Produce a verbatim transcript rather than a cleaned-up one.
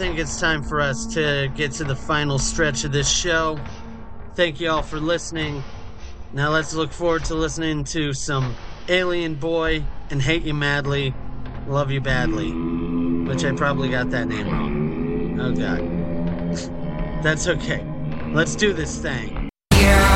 think it's time for us to get to the final stretch of this show. Thank you all for listening. Now let's look forward to listening to some Alien Boy and Hate You Madly, Love You Badly, which I probably got that name wrong. Oh god. That's okay. Let's do this thing.